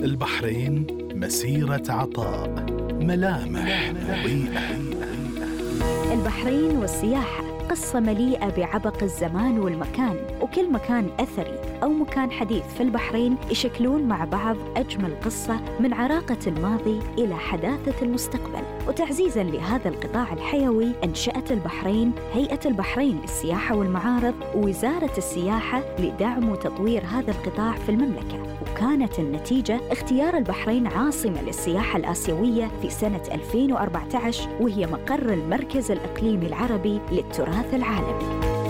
البحرين مسيرة عطاء، ملامح مضيئة. البحرين والسياحة قصة مليئة بعبق الزمان والمكان، وكل مكان أثري أو مكان حديث في البحرين يشكلون مع بعض أجمل قصة من عراقة الماضي إلى حداثة المستقبل. وتعزيزاً لهذا القطاع الحيوي أنشأت البحرين هيئة البحرين للسياحة والمعارض ووزارة السياحة لدعم وتطوير هذا القطاع في المملكة. وكانت النتيجة اختيار البحرين عاصمة للسياحة الآسيوية في سنة 2014، وهي مقر المركز الإقليمي العربي للتراث العالمي.